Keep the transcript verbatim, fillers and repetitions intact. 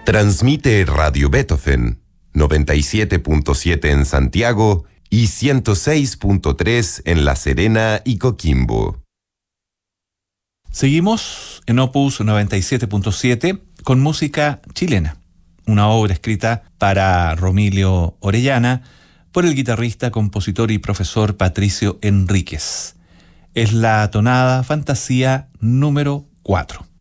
Transmite Radio Beethoven, noventa y siete punto siete en Santiago y ciento seis punto tres en La Serena y Coquimbo. Seguimos en Opus noventa y siete punto siete con música chilena, una obra escrita para Romilio Orellana por el guitarrista, compositor y profesor Patricio Enríquez. Es la tonada Fantasía número cuatro.